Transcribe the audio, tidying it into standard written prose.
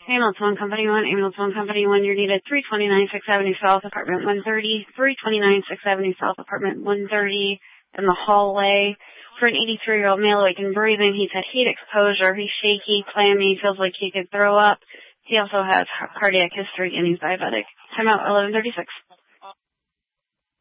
Ambulance 1, Company 1, Ambulance 1, Company 1, you're needed 329 6th Avenue South, apartment 130, 329 6th Avenue South, apartment 130, in the hallway. For an 83-year-old male awake and breathing, he's had heat exposure, he's shaky, clammy, feels like he could throw up. He also has cardiac history and he's diabetic. Time out 11:36.